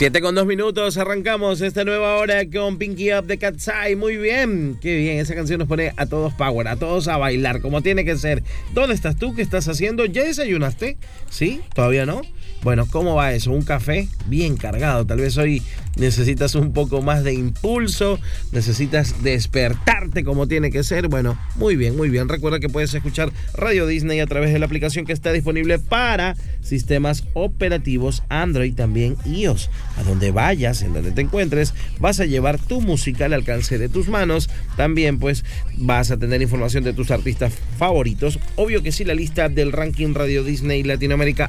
7:02, arrancamos esta nueva hora con Pinky Up de Cat's Eye. Muy bien, qué bien, esa canción nos pone a todos power, a todos a bailar, como tiene que ser. ¿Dónde estás tú? ¿Qué estás haciendo? ¿Ya desayunaste? ¿Sí? ¿Todavía no? Bueno, ¿cómo va eso? ¿Un café? Bien cargado, tal vez hoy necesitas un poco más de impulso, necesitas despertarte como tiene que ser. Bueno, muy bien, muy bien. Recuerda que puedes escuchar Radio Disney a través de la aplicación que está disponible para sistemas operativos Android, también iOS. A donde vayas, en donde te encuentres, vas a llevar tu música al alcance de tus manos. También pues vas a tener información de tus artistas favoritos. Obvio que sí, la lista del ranking Radio Disney Latinoamérica